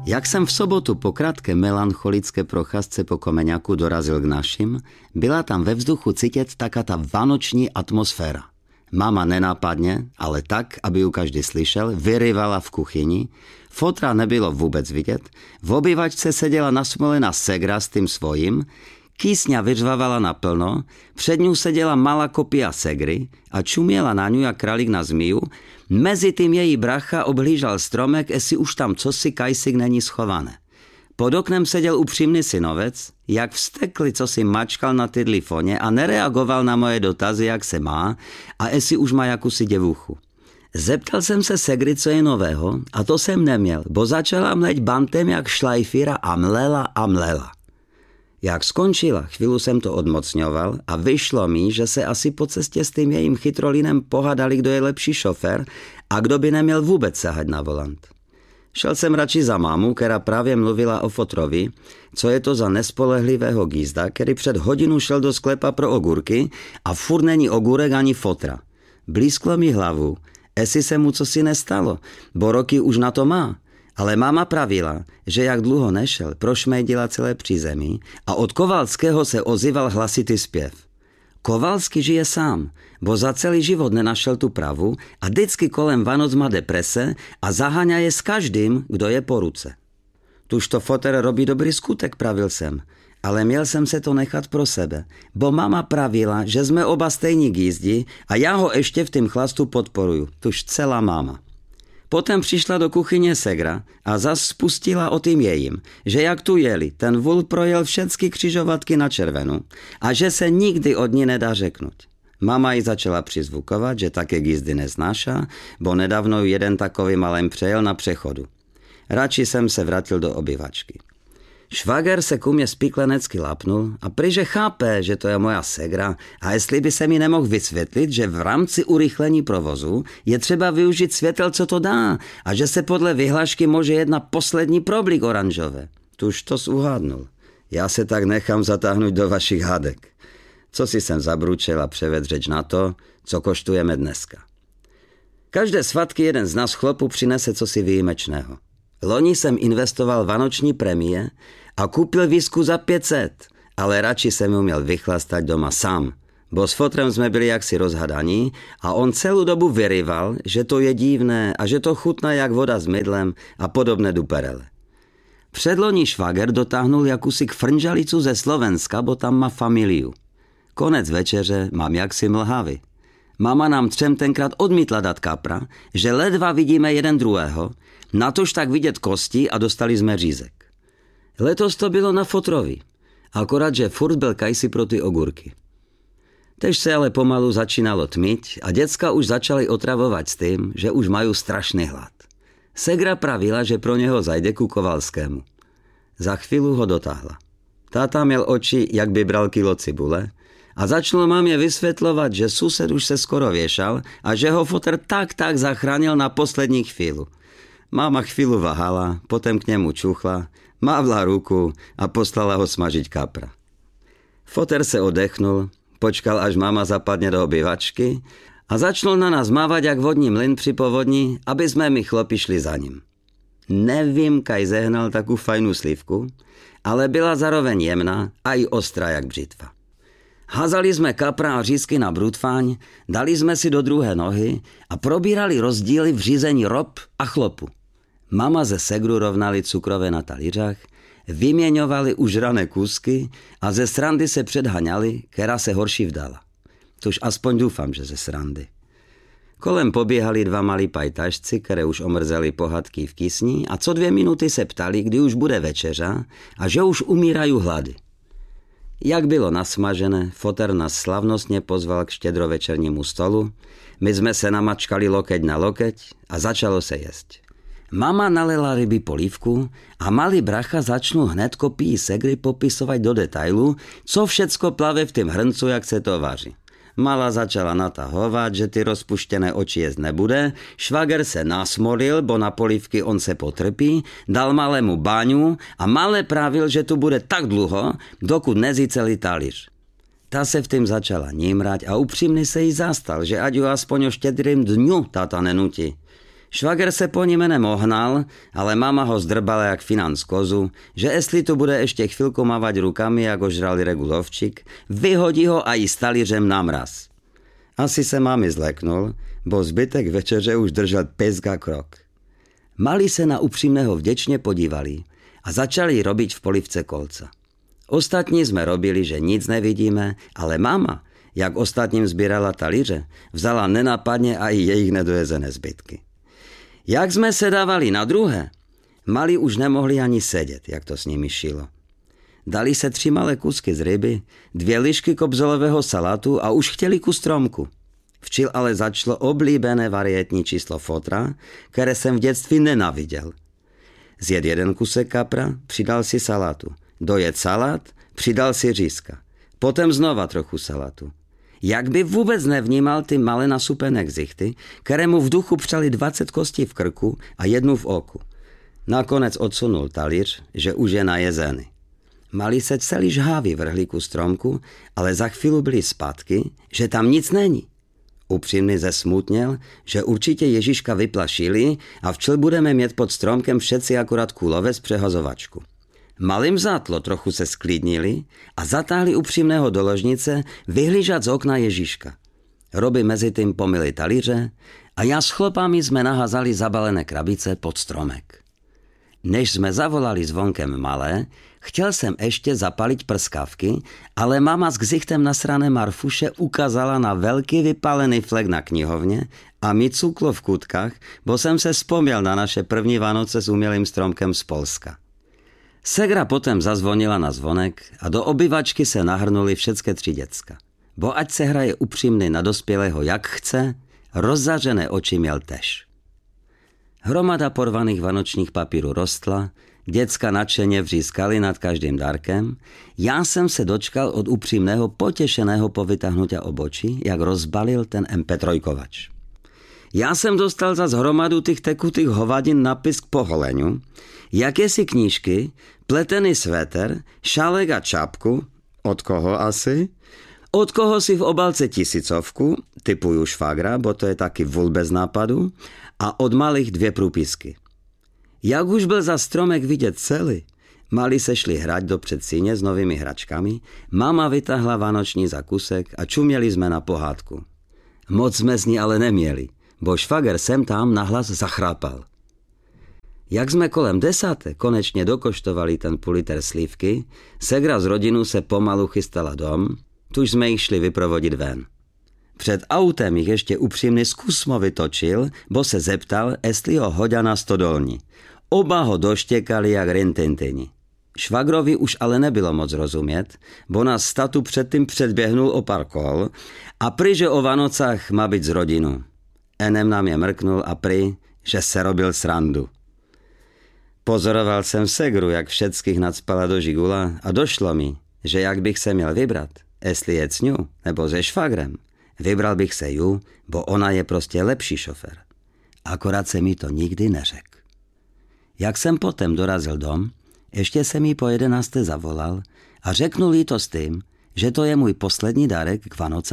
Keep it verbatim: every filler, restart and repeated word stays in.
Jak jsem v sobotu po krátké melancholické procházce po Komeňaku dorazil k našim, byla tam ve vzduchu cítit taká ta vánoční atmosféra. Mama nenápadně, ale tak, aby ju každý slyšel, vyryvala v kuchyni, fotra nebylo vůbec vidět, v obývačce seděla nasmolená segra s tým svojím, kýsňa vyřvávala naplno, před ňu seděla malá kopia segry a čuměla na ňu jak králík na zmiju, mezi tím její bracha obhlížal stromek, jestli už tam cosi kajsik není schované. Pod oknem seděl upřímný synovec, jak vstekli, co si mačkal na tydlifoně a nereagoval na moje dotazy, jak se má a jestli už má jakousi děvuchu. Zeptal jsem se segry, co je nového, a to jsem neměl, bo začala mleť bantem jak šlajfíra a mlela a mlela. Jak skončila, chvíli jsem to odmocňoval a vyšlo mi, že se asi po cestě s tím jejím chytrolinem pohádali, kdo je lepší šofér a kdo by neměl vůbec sahat na volant. Šel jsem radši za mámu, která právě mluvila o fotrovi, co je to za nespolehlivého gízda, který před hodinu šel do sklepa pro ogurky a furt není ogurek ani fotra. Blízklo mi hlavu, jestli se mu cosi nestalo, bo roky už na to má. Ale máma pravila, že jak dlouho nešel, prošmejdila celé přízemí a od Kovalského se ozýval hlasitý zpěv. Kovalský žije sám, bo za celý život nenašel tu pravu a vždycky kolem Vánoc má deprese a zaháňa je s každým, kdo je po ruce. Tuž to foter robí dobrý skutek, pravil jsem, ale měl jsem se to nechat pro sebe, bo máma pravila, že jsme oba stejní gízdi a já ho ještě v tým chlastu podporuju, tuž celá máma. Potom přišla do kuchyně segra a zas spustila o tým jejím, že jak tu jeli, ten vůl projel všechny křižovatky na červenu a že se nikdy od ní nedá řeknout. Mama ji začala přizvukovat, že také gízdy neznáša, bo nedávno ju jeden takový malém přejel na přechodu. Radši jsem se vrátil do obyvačky. Švager se ku mně spiklenecky lapnul a prý, chápe, že to je moja segra a jestli by se mi nemohl vysvětlit, že v rámci urychlení provozu je třeba využít světel, co to dá a že se podle vyhlášky může jedna poslední problík oranžové. Tuž to uhádnul. Já se tak nechám zatáhnout do vašich hádek. Co si jsem zabručil a převed řeč na to, co koštujeme dneska. Každé svatky jeden z nás chlopů přinese cosi výjimečného. Loni jsem investoval vánoční prémie a koupil výsku za pět set, ale radši jsem ju měl vychlastat doma sám, bo s fotrem jsme byli jaksi rozhadaní a on celou dobu vyryval, že to je divné a že to chutná jak voda s mydlem a podobné duperele. Předloni švager dotáhnul jakousi frnžalicu ze Slovenska, bo tam má familiu. Konec večeře mám jaksi mlhavy. Mama nám třem tenkrát odmítla dát kapra, že ledva vidíme jeden druhého, natož tak vidět kosti a dostali jsme řízek. Letos to bylo na fotrovi, akorát, že furt byl kajsi pro ty ogurky. Tež se ale pomalu začínalo tmit a děcka už začaly otravovat s tím, že už mají strašný hlad. Segra pravila, že pro něho zajde ku Kovalskému. Za chvíli ho dotáhla. Táta měl oči, jak by bral kilo cibule, a začal mámě vysvětlovat, že sused už se skoro věšal a že ho foter tak tak zachránil na poslední chvíli. Máma chvíli váhala, potom k němu čuchla, mávla ruku a poslala ho smažiť kapra. Foter se odechnul, počkal, až máma zapadne do obyvačky a začal na nás mávať jak vodní mlyn při povodni, aby jsme my chlopi šli za ním. Nevím, kaj zehnal takovou fajnou slívku, ale byla zároveň jemná a i ostrá jak břitva. Házali jsme kapra a řízky na brutfáň, dali jsme si do druhé nohy a probírali rozdíly v řízení rob a chlopu. Mama ze segru rovnali cukrové na talířách, vyměňovali užrané kusky a ze srandy se předhaňali, která se horší vdala. Tož aspoň doufám, že ze srandy. Kolem poběhali dva malí pajtašci, které už omrzeli pohádky v kysni a co dvě minuty se ptali, kdy už bude večeřa a že už umírají hlady. Jak bylo nasmažené, foter nás slavnostně pozval k štědrovečernímu stolu, my jsme se namačkali lokeť na lokeť a začalo se jesť. Mama nalela ryby polívku a malý bracha začnul hned kopii segry popisovat do detailu, co všecko plave v tým hrncu, jak se to vaří. Mala začala natahovat, že ty rozpuštěné oči jíst nebude, švager se nasmolil, bo na polívky on se potrpí, dal malému báňu a malé pravil, že tu bude tak dlouho, dokud nezí celý talíř. Ta se v tým začala nímrať a upřímně se jí zastal, že ať ju aspoň o štědrým dňu táta nenutí. Švager se po ní jménem ohnal, ale mama ho zdrbala jak financ kozu, že jestli tu bude ještě chvilku mávať rukami, jak ožralý regulovčík, vyhodí ho a i s talířem na mraz. Asi se mami zleknul, bo zbytek večeře už držel pezga krok. Mali se na upřímného vděčně podívali a začali robiť v polivce kolca. Ostatní jsme robili, že nic nevidíme, ale mama, jak ostatním sbírala talíře, vzala nenapadně a i jejich nedojezené zbytky. Jak jsme se dávali na druhé, mali už nemohli ani sedět, jak to s nimi šilo. Dali se tři malé kusky z ryby, dvě lišky kobzolového salátu a už chtěli kus stromku. Včil ale začalo oblíbené varietní číslo fotra, které jsem v dětství nenaviděl. Zjed jeden kusek kapra, přidal si salátu. Dojet salát, přidal si řízka. Potom znova trochu salátu. Jak by vůbec nevnímal ty malé nasupené ksichty, které mu v duchu přali dvacet kostí v krku a jednu v oku. Nakonec odsunul talíř, že už je najezený. Mali se celý žhávi vrhli ku stromku, ale za chvíli byli zpátky, že tam nic není. Upřímný zesmutněl, že určitě Ježíška vyplašili a včel budeme mít pod stromkem všetci akorát kulové z přehazovačku. Malým zátlo trochu se sklidnili a zatáhli upřímného do ložnice vyhlížat z okna Ježíška. Roby mezi tím pomyli talíře a já s chlopami jsme naházali zabalené krabice pod stromek. Než jsme zavolali zvonkem malé, chtěl jsem ještě zapaliť prskavky, ale mama s ksichtem nasrané Marfuše ukázala na velký vypálený flek na knihovně a mi cuklo v kutkách, bo jsem se vzpomněl na naše první Vánoce s umělým stromkem z Polska. Segra potom zazvonila na zvonek a do obyvačky se nahrnuli všetké tři děcka. Bo ať se hraje upřímný na dospělého jak chce, rozzařené oči měl tež. Hromada porvaných vanočních papírů rostla, děcka nadšeně vřískali nad každým dárkem, já jsem se dočkal od upřímného potěšeného povytahnutia obočí, jak rozbalil ten em pé tři kovač. Já jsem dostal za hromadu těch tekutých hovadin napis k poholeniu, jakési knížky, pletený sveter, šálek a čapku, od koho asi? Od koho si v obalce tisícovku, typuju švagra, bo to je taky vůl bez nápadu, a od malých dvě průpisky. Jak už byl za stromek vidět celý, mali se šli hrať do předsíně s novými hračkami, mama vytahla vánoční zakusek a čuměli jsme na pohádku. Moc jsme z ní ale neměli, bo švager sem tam nahlas zachrápal. Jak jsme kolem desáté konečně dokoštovali ten půl liter slívky, segra z rodinu se pomalu chystala dom, tuž jsme jich šli vyprovodit ven. Před autem jich ještě upřímný zkusmo vytočil, bo se zeptal, jestli ho hodá na stodolní. Oba ho doštěkali jak rintintini. Švagrovi už ale nebylo moc rozumět, bo nás statu předtím předběhnul o pár kol a prý, že o Vanocách má být z rodinu. Enem nám je mrknul a prý, že se robil srandu. Pozoroval jsem segru, jak všetkých nacpala do žigula a došlo mi, že jak bych se měl vybrat, jestli je cňu nebo se švagrem, vybral bych se ju, bo ona je prostě lepší šofér. Akorát se mi to nikdy neřekl. Jak jsem potom dorazil dom, ještě jsem jí po jedenácté zavolal a řeknul jí to s tím, že to je můj poslední dárek k Vanocám